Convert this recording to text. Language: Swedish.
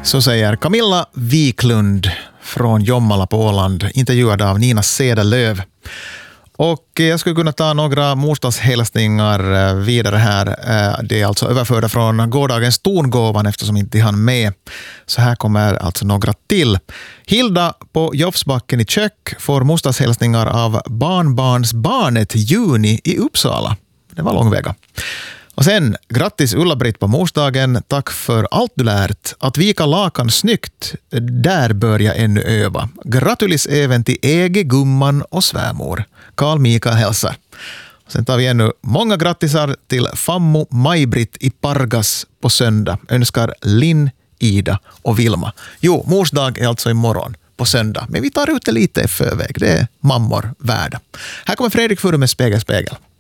Så säger Camilla Wiklund från Jomala på Åland, intervjuad av Nina Cederlöv. Och jag skulle kunna ta några morsdagshälsningar vidare här. Det är alltså överförda från gårdagens tongåvan eftersom inte han med. Så här kommer alltså några till. Hilda på Jofsbacken i Kök får morsdagshälsningar av barnbarnsbarnet Juni i Uppsala. Det var långväga. Och sen, grattis Ulla-Britt på morsdagen. Tack för allt du lärt. Att vika lakan snyggt, där bör jag ännu öva. Gratulis även till Ege, Gumman och svärmor. Karl Mikael hälsar. Sen tar vi ännu många grattisar till Fammo Maj-Britt i Pargas på söndag. Önskar Linn, Ida och Vilma. Jo, morsdag är alltså imorgon på söndag. Men vi tar ut det lite i förväg. Det är mammor värda. Här kommer Fredrik Furu med Spegel.